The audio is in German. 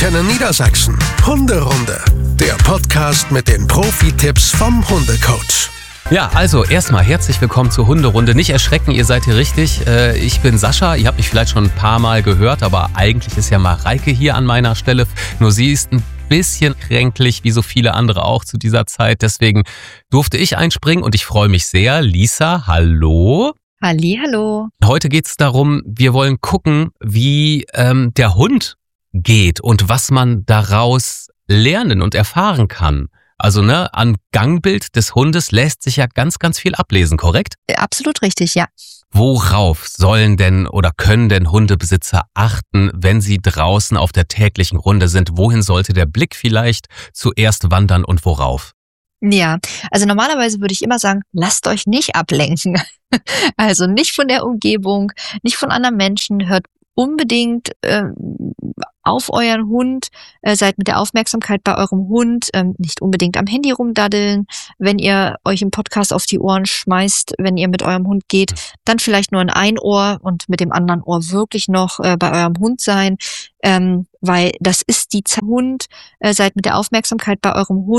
Antenne Niedersachsen. Hunderunde, der Podcast mit den Profi-Tipps vom Hundecoach. Ja, also erstmal herzlich willkommen zur Hunderunde. Nicht erschrecken, ihr seid hier richtig. Ich bin Sascha, ihr habt mich vielleicht schon ein paar Mal gehört, aber eigentlich ist ja Mareike hier an meiner Stelle. Nur sie ist ein bisschen kränklich, wie so viele andere auch zu dieser Zeit. Deswegen durfte ich einspringen und ich freue mich sehr. Lisa, hallo. Hallihallo. Heute geht es darum, wir wollen gucken, wie der Hund geht und was man daraus lernen und erfahren kann. Also an Gangbild des Hundes lässt sich ja ganz, ganz viel ablesen, korrekt? Absolut richtig, ja. Worauf sollen denn oder können denn Hundebesitzer achten, wenn sie draußen auf der täglichen Runde sind? Wohin sollte der Blick vielleicht zuerst wandern und worauf? Ja, also normalerweise würde ich immer sagen, lasst euch nicht ablenken. Also nicht von der Umgebung, nicht von anderen Menschen, hört unbedingt auf euren Hund, seid mit der Aufmerksamkeit bei eurem Hund, nicht unbedingt am Handy rumdaddeln. Wenn ihr euch im Podcast auf die Ohren schmeißt, wenn ihr mit eurem Hund geht, dann vielleicht nur in ein Ohr und mit dem anderen Ohr wirklich noch bei eurem Hund sein, weil das ist die Hund, seid mit der Aufmerksamkeit bei eurem Hund.